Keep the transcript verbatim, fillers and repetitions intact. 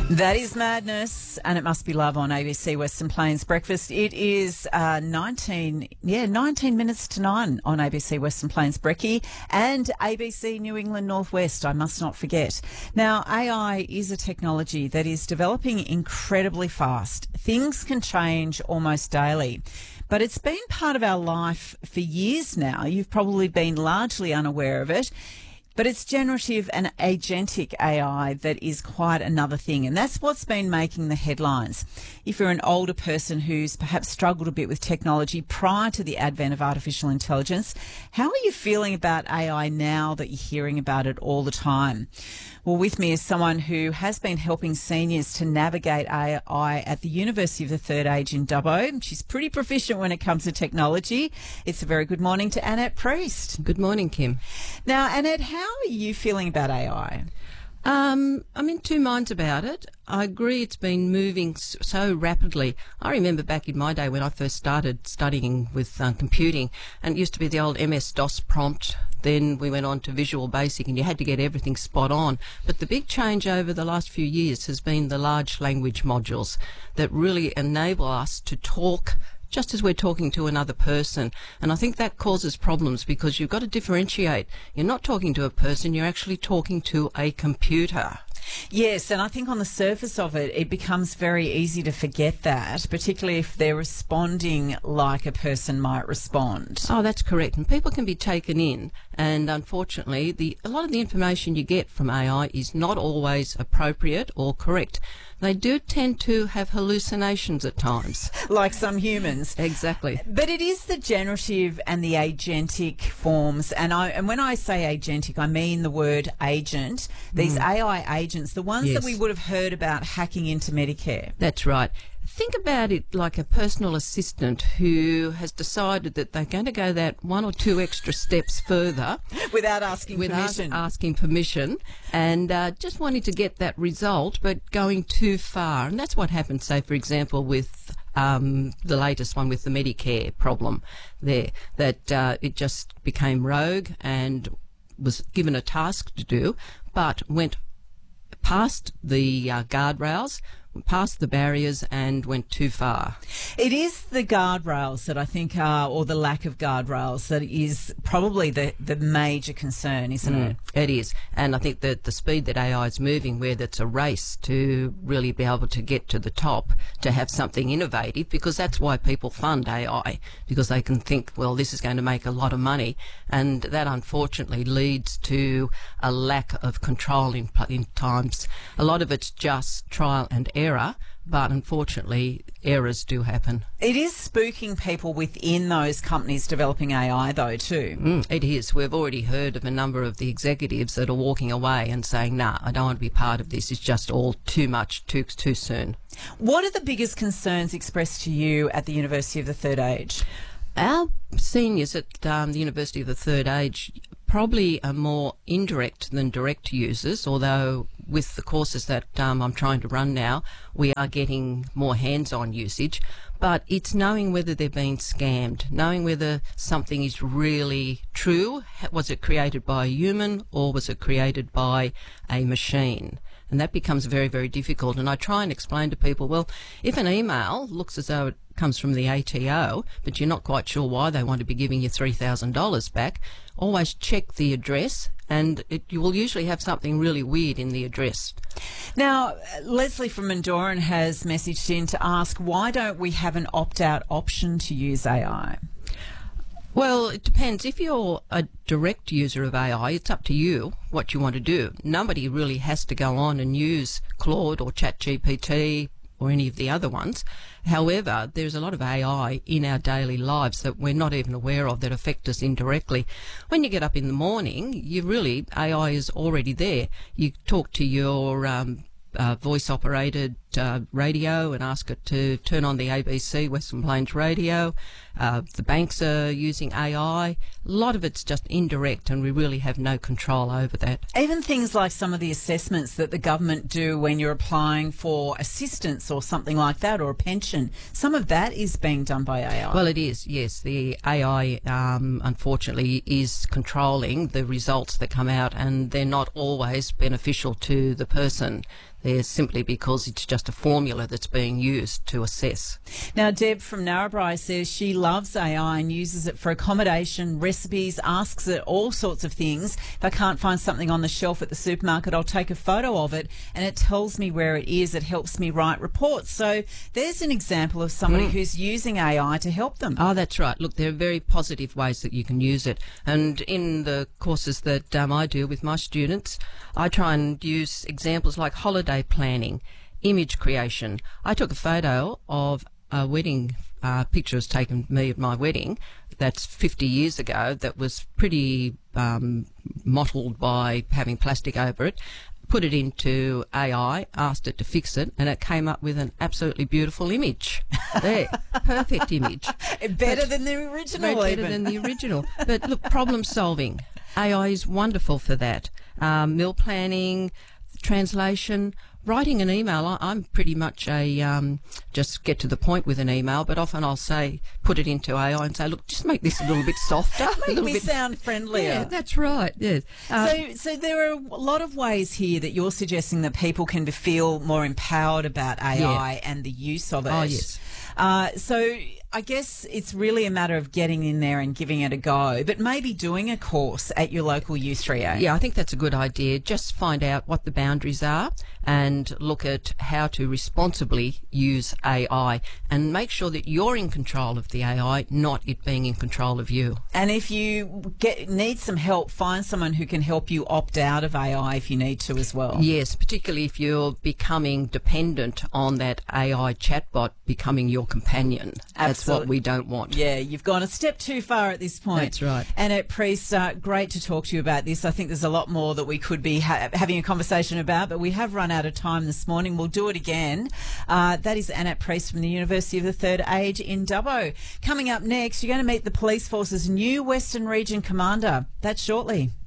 That is Madness, and it must be love on A B C Western Plains Breakfast. It is uh, nineteen, yeah, nineteen minutes to nine on A B C Western Plains Brekkie and A B C New England Northwest. I must not forget. Now, A I is a technology that is developing incredibly fast. Things can change almost daily. But it's been part of our life for years now. You've probably been largely unaware of it. But it's generative and agentic A I that is quite another thing, and that's what's been making the headlines. If you're an older person who's perhaps struggled a bit with technology prior to the advent of artificial intelligence, how are you feeling about A I now that you're hearing about it all the time? Well, with me is someone who has been helping seniors to navigate A I at the University of the Third Age in Dubbo. She's pretty proficient when it comes to technology. It's a very good morning to Annette Priest. Good morning, Kim. Now, Annette, how are you feeling about A I? Um, I'm in two minds about it. I agree it's been moving so rapidly. I remember back in my day when I first started studying with um, computing, and it used to be the old M S DOS prompt. Then we went on to Visual Basic, and you had to get everything spot on. But the big change over the last few years has been the large language modules that really enable us to talk just as we're talking to another person. And I think that causes problems because you've got to differentiate. You're not talking to a person, you're actually talking to a computer. Yes, and I think on the surface of it, it becomes very easy to forget that, particularly if they're responding like a person might respond. Oh, that's correct. And people can be taken in, and unfortunately, the a lot of the information you get from A I is not always appropriate or correct. They do tend to have hallucinations at times. Like some humans. Exactly. But it is the generative and the agentic forms, and I and when I say agentic, I mean the word agent. These mm. A I agents, the ones yes. that we would have heard about hacking into Medicare. That's right. Think about it like a personal assistant who has decided that they're going to go that one or two extra steps further. Without asking without permission. asking permission, and uh, just wanting to get that result, but going too far. And that's what happened, say, for example, with um, the latest one with the Medicare problem there, that uh, it just became rogue and was given a task to do, but went past the uh, guardrails, past the barriers and went too far. It is the guardrails that I think are, or the lack of guardrails, that is probably the, the major concern, isn't mm, it? It is. And I think that the speed that A I is moving, where it's a race to really be able to get to the top, to have something innovative, because that's why people fund A I, because they can think, well, this is going to make a lot of money. And that unfortunately leads to a lack of control in, in times. A lot of it's just trial and error, but unfortunately errors do happen. It is spooking people within those companies developing A I though too. Mm, it is. We've already heard of a number of the executives that are walking away and saying, nah, I don't want to be part of this. It's just all too much, too, too soon. What are the biggest concerns expressed to you at the University of the Third Age? Our seniors at um, the University of the Third Age probably are more indirect than direct users, although with the courses that um, I'm trying to run now, we are getting more hands-on usage. But it's knowing whether they're being scammed, knowing whether something is really true. Was it created by a human or was it created by a machine? And that becomes very, very difficult. And I try and explain to people, well, if an email looks as though it comes from the A T O, but you're not quite sure why they want to be giving you three thousand dollars back, always check the address, and it, you will usually have something really weird in the address. Now, Leslie from Mendoran has messaged in to ask, why don't we have an opt-out option to use A I? Well, it depends. If you're a direct user of A I, it's up to you what you want to do. Nobody really has to go on and use Claude or ChatGPT or any of the other ones. However, there's a lot of A I in our daily lives that we're not even aware of that affect us indirectly. When you get up in the morning, you really, A I is already there. You talk to your um, uh, voice-operated uh, radio and ask it to turn on the A B C Western Plains radio. Uh, the banks are using A I. A lot of it's just indirect, and we really have no control over that. Even things like some of the assessments that the government do when you're applying for assistance or something like that, or a pension, some of that is being done by A I. Well, it is, yes. The A I, um, unfortunately, is controlling the results that come out, and they're not always beneficial to the person. They're simply because it's just a formula that's being used to assess. Now, Deb from Narrabri says she loves A I and uses it for accommodation, recipes, asks it all sorts of things. If I can't find something on the shelf at the supermarket, I'll take a photo of it and it tells me where it is. It helps me write reports. So there's an example of somebody mm. who's using A I to help them. Oh, that's right. Look, there are very positive ways that you can use it. And in the courses that um, I do with my students, I try and use examples like holiday planning, image creation. I took a photo of a wedding uh, picture was taken of me at my wedding that's fifty years ago that was pretty um, mottled by having plastic over it. Put it into A I, asked it to fix it, and it came up with an absolutely beautiful image. There, perfect image. Better but, than the original, better even. than the original. But look, problem solving. A I is wonderful for that. Um, meal planning, translation, writing an email. I, I'm pretty much a um, just get to the point with an email, but often I'll say, put it into A I and say, look, just make this a little bit softer. Make a little me bit sound friendlier. Yeah, that's right. Yes. Uh, so, so there are a lot of ways here that you're suggesting that people can feel more empowered about A I yeah. and the use of it. Oh, yes. Uh, so I guess it's really a matter of getting in there and giving it a go, but maybe doing a course at your local U three A. Yeah, I think that's a good idea. Just find out what the boundaries are and look at how to responsibly use A I and make sure that you're in control of the A I, not it being in control of you. And if you get need some help, find someone who can help you opt out of A I if you need to as well. Yes, particularly if you're becoming dependent on that A I chatbot becoming your companion. That's Absolutely. what we don't want. Yeah, you've gone a step too far at this point. That's right. Annette Priest, uh, great to talk to you about this. I think there's a lot more that we could be ha- having a conversation about, but we have run out of time this morning. We'll do it again. Uh, that is Annette Priest from the University of the Third Age in Dubbo. Coming up next, you're going to meet the Police Force's new Western Region Commander. That's shortly.